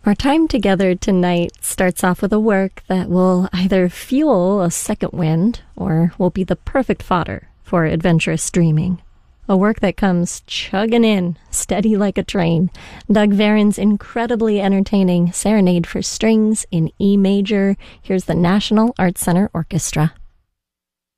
Our time together tonight starts off with a work that will either fuel a second wind or will be the perfect fodder for adventurous dreaming. A work that comes chugging in, steady like a train. Doug Varon's incredibly entertaining Serenade for Strings in E major. Here's the National Arts Center Orchestra.